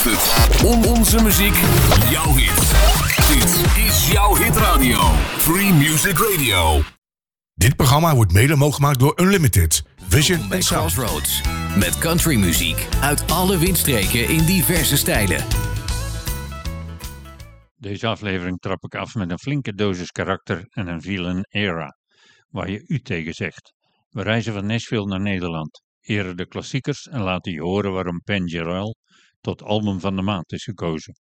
luistert. Onze muziek, jouw hit. Dit is jouw hitradio. Free Music Radio. Dit programma wordt mede mogelijk gemaakt door Unlimited. Vision Bij en Sound. Crossroads. Met countrymuziek uit alle windstreken in diverse stijlen. Deze aflevering trap ik af met een flinke dosis karakter en een villain era, waar je u tegen zegt. We reizen van Nashville naar Nederland, eren de klassiekers en laten je horen waarom Penn Jerrell tot album van de maand is gekozen.